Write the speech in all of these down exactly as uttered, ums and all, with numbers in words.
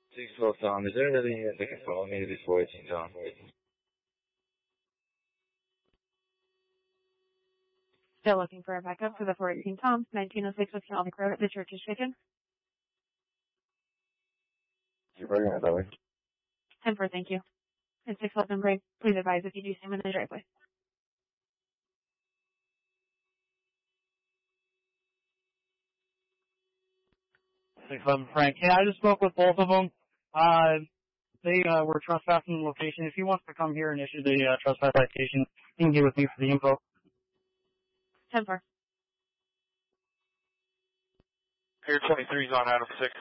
six twelve Tom, is there another unit that can follow me to this four eighteen Tom? Still looking for a backup for the four eighteen Tom, nineteen oh six West Calvic Road at the Church of Chicken. You're bringing it that way. ten four, thank you. And six eleven break, please advise if you do see him in the driveway. six eleven Frank. Yeah, I just spoke with both of them. Uh, they uh, were trespassing the location. If he wants to come here and issue the uh, trespass citation, he can get with me for the info. ten four. Pier twenty-three is on Adam six.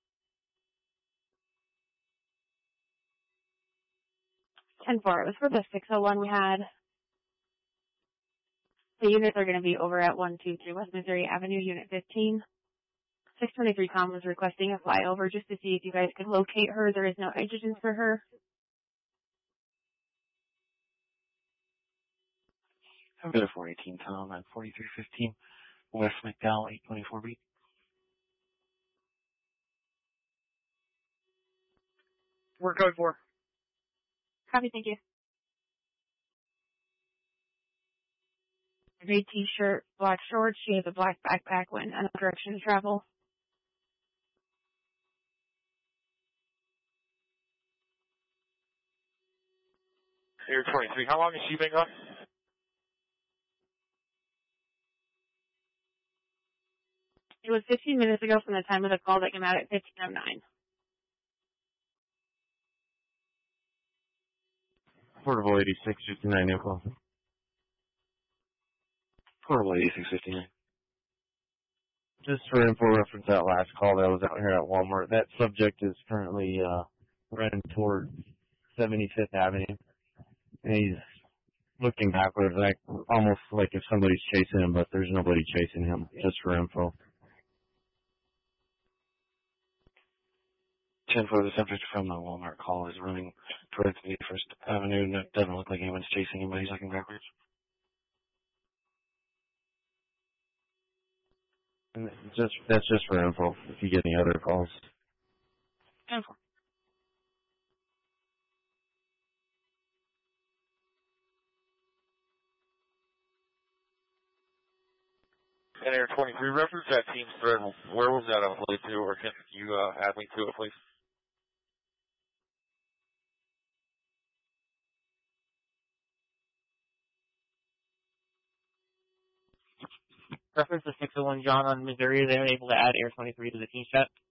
ten four, it was for the six oh one we had. The units are going to be over at one two three West Missouri Avenue, Unit fifteen. six twenty-three Tom was requesting a flyover just to see if you guys could locate her. There is no hydrogens for her. I've got a four eighteen Tom at forty-three fifteen West McDowell, eight twenty-four B. We're code four. Copy, thank you. Gray t-shirt, black shorts. She has a black backpack when in a direction to travel. Pier twenty-three, how long has she been gone? It was fifteen minutes ago from the time of the call that came out at fifteen oh nine. Portable eighty-six fifty-nine info. Portable eighty-six fifty-nine. Just for info reference, that last call that was out here at Walmart, that subject is currently uh, running towards seventy-fifth Avenue. And he's looking backwards, like almost like if somebody's chasing him, but there's nobody chasing him, just for info. ten four, the subject from the Walmart call is running towards eighty-first Avenue, and it doesn't look like anyone's chasing him, but he's looking backwards. And just that's just for info. If you get any other calls. ten four. And Air twenty-three, reference that team's thread. Where was that employed to, or can you uh, add me to it, please? Reference to six oh one John on Missouri. They were able to add Air twenty-three to the team chat.